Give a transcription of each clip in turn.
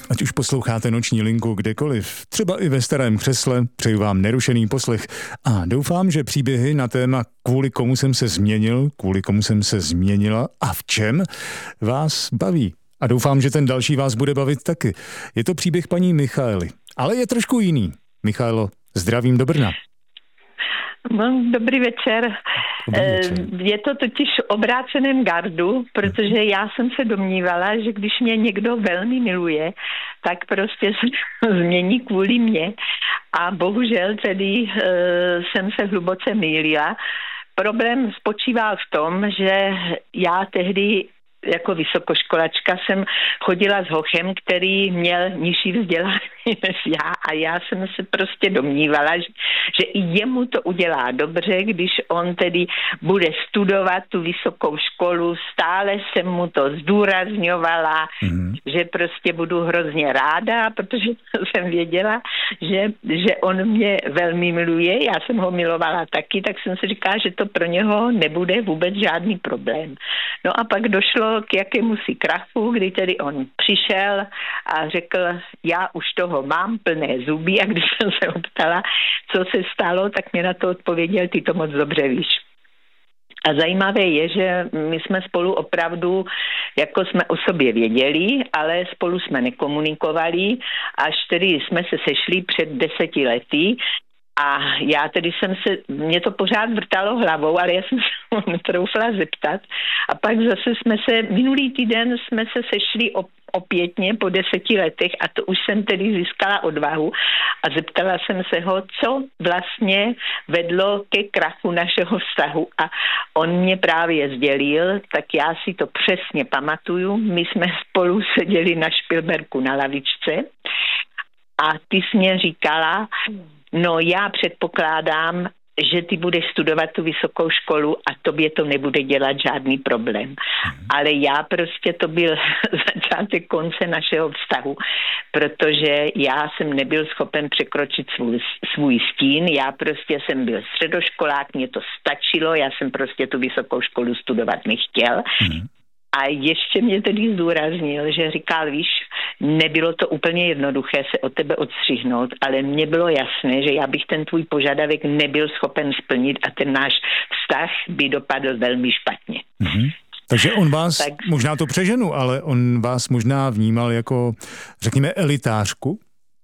Ať už posloucháte Noční linku kdekoliv, třeba i ve starém křesle, přeju vám nerušený poslech a doufám, že příběhy na téma kvůli komu jsem se změnil, kvůli komu jsem se změnila a v čem vás baví. A doufám, že ten další vás bude bavit taky. Je to příběh paní Michaely, ale je trošku jiný. Michaelo, zdravím do Brna. No, dobrý večer. Je to totiž v obráceném gardu, protože já jsem se domnívala, že když mě někdo velmi miluje, tak prostě se změní kvůli mě. A bohužel tedy jsem se hluboce mýlila. Problém spočíval v tom, že já tehdy jako vysokoškolačka jsem chodila s hochem, který měl nižší vzdělání než já a já jsem se prostě domnívala, že i jemu to udělá dobře, když on tedy bude studovat tu vysokou školu. Stále jsem mu to zdůrazňovala, že prostě budu hrozně ráda, protože jsem věděla, že on mě velmi miluje. Já jsem ho milovala taky, tak jsem si říkala, že to pro něho nebude vůbec žádný problém. No a pak došlo k jakémusi krachu, kdy tedy on přišel a řekl, já už toho mám plné zuby, a když jsem se optala, co se stalo, tak mě na to odpověděl, ty to moc dobře víš. A zajímavé je, že my jsme spolu opravdu, jako jsme o sobě věděli, ale spolu jsme nekomunikovali, až tedy jsme se sešli před 10 lety. A já tedy mě to pořád vrtalo hlavou, ale já jsem se netroufla zeptat. A pak zase minulý týden jsme se sešli opětně po 10 letech a to už jsem tedy získala odvahu a zeptala jsem se ho, co vlastně vedlo ke krachu našeho vztahu. A on mě právě sdělil, tak já si to přesně pamatuju. My jsme spolu seděli na Špilberku na lavičce a ty jsi mě říkala, no já předpokládám, že ty budeš studovat tu vysokou školu a tobě to nebude dělat žádný problém. Ale já prostě to byl začátek konce našeho vztahu, protože já jsem nebyl schopen překročit svůj stín, já prostě jsem byl středoškolák, mě to stačilo, já jsem prostě tu vysokou školu studovat nechtěl. A ještě mě tedy zdůraznil, že říkal, víš, nebylo to úplně jednoduché se od tebe odstřihnout, ale mně bylo jasné, že já bych ten tvůj požadavek nebyl schopen splnit a ten náš vztah by dopadl velmi špatně. Takže on vás, možná to přeženu, ale on vás možná vnímal jako, řekněme, elitářku?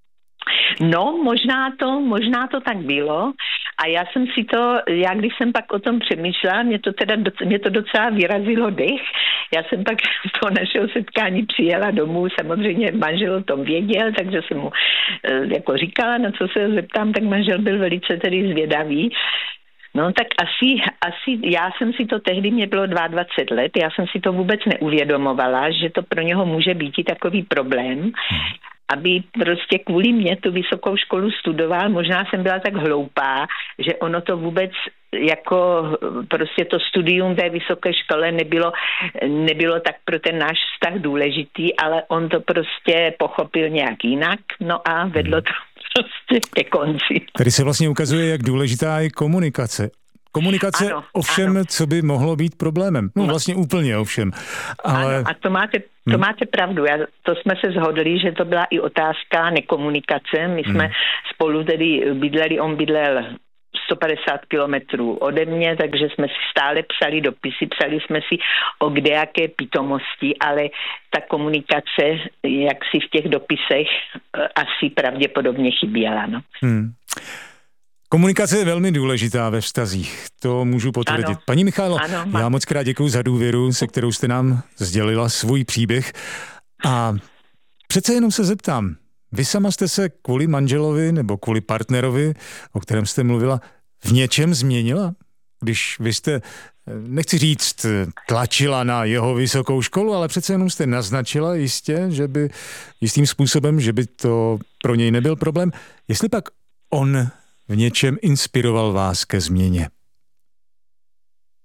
No, možná to tak bylo. A já když jsem pak o tom přemýšlela, mě to docela vyrazilo dech. Já jsem pak z toho našeho setkání přijela domů, samozřejmě manžel o tom věděl, takže jsem mu jako říkala, na co se zeptám, tak manžel byl velice tedy zvědavý. No tak asi já jsem si to tehdy, mě bylo 22 let, já jsem si to vůbec neuvědomovala, že to pro něho může být i takový problém, aby prostě kvůli mě tu vysokou školu studoval. Možná jsem byla tak hloupá, že ono to vůbec jako prostě to studium té vysoké škole nebylo tak pro ten náš vztah důležitý, ale on to prostě pochopil nějak jinak, no a vedlo to prostě ke konci. Tady se vlastně ukazuje, jak důležitá je komunikace. Komunikace ano, o všem, ano. Co by mohlo být problémem. No vlastně úplně o všem. Ale... Ano, a to máte pravdu. To jsme se shodli, že to byla i otázka nekomunikace. My jsme spolu tedy bydleli, on bydlel 150 kilometrů ode mě, takže jsme si stále psali dopisy, psali jsme si o kdejaké pitomosti, ale ta komunikace, jak si v těch dopisech, asi pravděpodobně chyběla. No. Komunikace je velmi důležitá ve vztazích, to můžu potvrdit. Ano. Paní Michaelo, já moc krát děkuju za důvěru, se kterou jste nám sdělila svůj příběh. A přece jenom se zeptám, vy sama jste se kvůli manželovi nebo kvůli partnerovi, o kterém jste mluvila, v něčem změnila? Když vy jste, nechci říct, tlačila na jeho vysokou školu, ale přece jenom jste naznačila jistým způsobem, že by to pro něj nebyl problém. Jestli pak on v něčem inspiroval vás ke změně?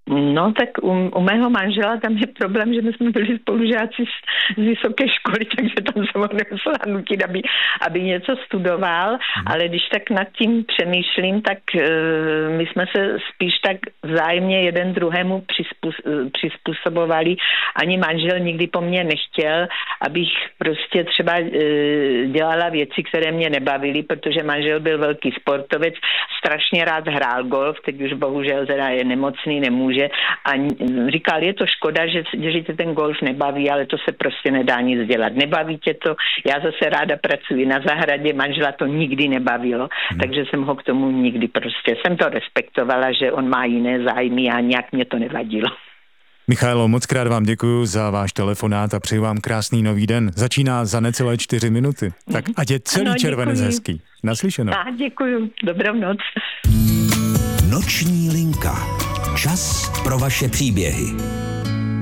No tak u mého manžela tam je problém, že my jsme byli spolužáci z vysoké školy, takže tam se ho nemusela nutit, aby něco studoval, ale když tak nad tím přemýšlím, tak my jsme se spíš tak vzájemně jeden druhému přizpůsobovali. Ani manžel nikdy po mně nechtěl, abych prostě třeba dělala věci, které mě nebavily, protože manžel byl velký sportovec, strašně rád hrál golf, teď už bohužel teda je nemocný, nemůže. A říkal, je to škoda, že tě ten golf nebaví, ale to se prostě nedá nic dělat. Nebaví tě to, já zase ráda pracuji na zahradě, manžela to nikdy nebavilo, takže jsem ho k tomu nikdy jsem to respektovala, že on má jiné zájmy a nějak mě to nevadilo. Michaelo, moc krát vám děkuji za váš telefonát a přeji vám krásný nový den. Začíná za necelé 4 minuty. Tak ať je celý červenec hezký. Naslyšenou. Děkuju. Dobrou noc. Noční linka. Čas pro vaše příběhy.